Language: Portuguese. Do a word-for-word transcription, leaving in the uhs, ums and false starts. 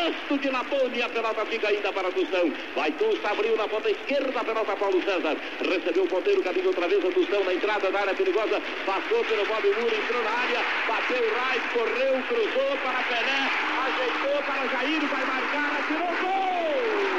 Ernesto de Lapone, a pelota fica ainda para a Tustão. Vai Tusta, abriu na ponta esquerda, a pelota Paulo César. Recebeu o ponteiro, caminho outra vez a Tustão na entrada da área perigosa. Passou pelo Bob Muro, entrou na área, bateu o Rais, correu, cruzou para Pelé, ajeitou para Jair, vai marcar, atirou gol!